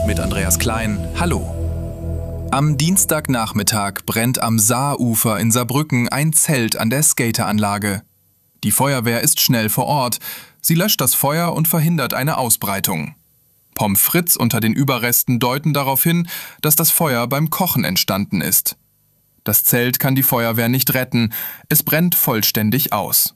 mit Andreas Klein. Hallo. Am Dienstagnachmittag brennt am Saarufer in Saarbrücken ein Zelt an der Skateranlage. Die Feuerwehr ist schnell vor Ort. Sie löscht das Feuer und verhindert eine Ausbreitung. Pommes frites unter den Überresten deuten darauf hin, dass das Feuer beim Kochen entstanden ist. Das Zelt kann die Feuerwehr nicht retten. Es brennt vollständig aus.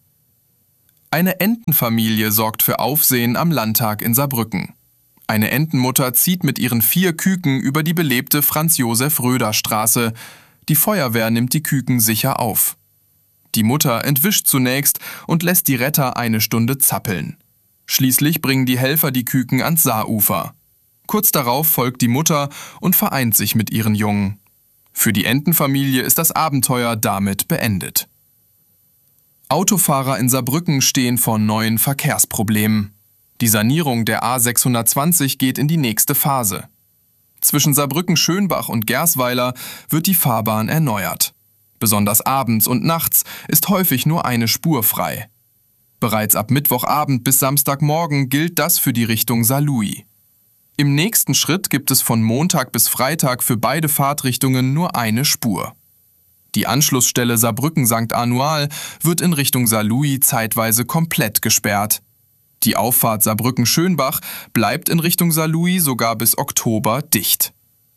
Eine Entenfamilie sorgt für Aufsehen am Landtag in Saarbrücken. Eine Entenmutter zieht mit ihren 4 Küken über die belebte Franz-Josef-Röder-Straße. Die Feuerwehr nimmt die Küken sicher auf. Die Mutter entwischt zunächst und lässt die Retter eine Stunde zappeln. Schließlich bringen die Helfer die Küken ans Saarufer. Kurz darauf folgt die Mutter und vereint sich mit ihren Jungen. Für die Entenfamilie ist das Abenteuer damit beendet. Autofahrer in Saarbrücken stehen vor neuen Verkehrsproblemen. Die Sanierung der A620 geht in die nächste Phase. Zwischen Saarbrücken-Schönbach und Gersweiler wird die Fahrbahn erneuert. Besonders abends und nachts ist häufig nur eine Spur frei. Bereits ab Mittwochabend bis Samstagmorgen gilt das für die Richtung Saarlouis. Im nächsten Schritt gibt es von Montag bis Freitag für beide Fahrtrichtungen nur eine Spur. Die Anschlussstelle Saarbrücken-St. Anual wird in Richtung Saarlouis zeitweise komplett gesperrt. Die Auffahrt Saarbrücken-Schönbach bleibt in Richtung Saarlouis sogar bis Oktober dicht.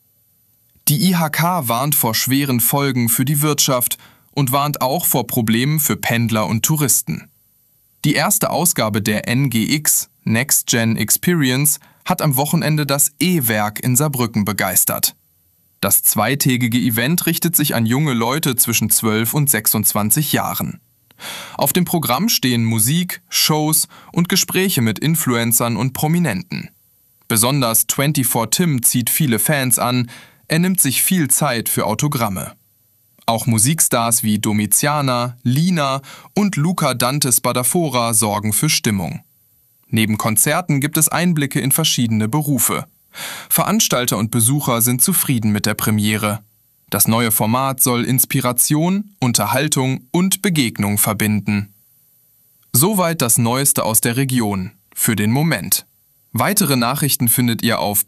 Die IHK warnt vor schweren Folgen für die Wirtschaft und warnt auch vor Problemen für Pendler und Touristen. Die erste Ausgabe der NGX, Next Gen Experience, hat am Wochenende das E-Werk in Saarbrücken begeistert. Das zweitägige Event richtet sich an junge Leute zwischen 12 und 26 Jahren. Auf dem Programm stehen Musik, Shows und Gespräche mit Influencern und Prominenten. Besonders 24 Tim zieht viele Fans an, er nimmt sich viel Zeit für Autogramme. Auch Musikstars wie Domiziana, Lina und Luca Dante Spadafora sorgen für Stimmung. Neben Konzerten gibt es Einblicke in verschiedene Berufe. Veranstalter und Besucher sind zufrieden mit der Premiere. Das neue Format soll Inspiration, Unterhaltung und Begegnung verbinden. Soweit das Neueste aus der Region, für den Moment. Weitere Nachrichten findet ihr auf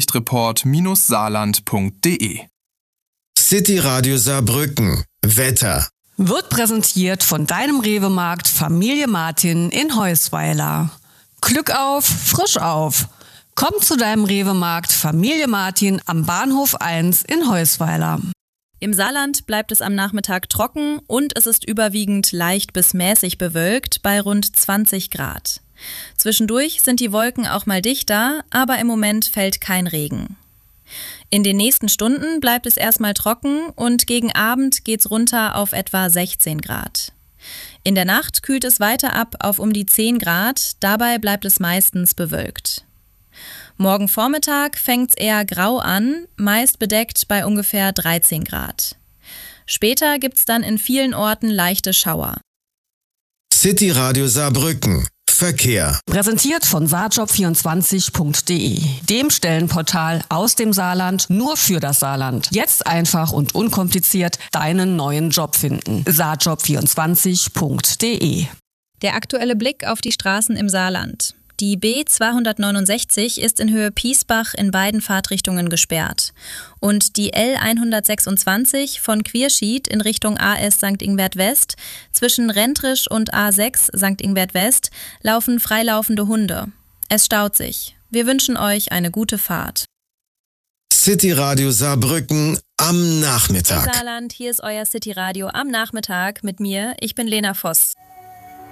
blaulichtreport-saarland.de. City Radio Saarbrücken. Wetter. Wird präsentiert von deinem Rewe-Markt Familie Martin in Heusweiler. Glück auf, frisch auf. Komm zu deinem Rewe-Markt Familie Martin am Bahnhof 1 in Heusweiler. Im Saarland bleibt es am Nachmittag trocken und es ist überwiegend leicht bis mäßig bewölkt bei rund 20 Grad. Zwischendurch sind die Wolken auch mal dichter, aber im Moment fällt kein Regen. In den nächsten Stunden bleibt es erstmal trocken und gegen Abend geht's runter auf etwa 16 Grad. In der Nacht kühlt es weiter ab auf um die 10 Grad, dabei bleibt es meistens bewölkt. Morgen Vormittag fängt's eher grau an, meist bedeckt bei ungefähr 13 Grad. Später gibt's dann in vielen Orten leichte Schauer. City Radio Saarbrücken. Verkehr. Präsentiert von saarjob24.de, dem Stellenportal aus dem Saarland nur für das Saarland. Jetzt einfach und unkompliziert deinen neuen Job finden. saarjob24.de. Der aktuelle Blick auf die Straßen im Saarland. Die B269 ist in Höhe Piesbach in beiden Fahrtrichtungen gesperrt. Und die L126 von Quierschied in Richtung AS St. Ingbert West zwischen Rentrisch und A6 St. Ingbert West laufen freilaufende Hunde. Es staut sich. Wir wünschen euch eine gute Fahrt. City Radio Saarbrücken am Nachmittag. Hey Saarland, hier ist euer City Radio am Nachmittag mit mir. Ich bin Lena Voss.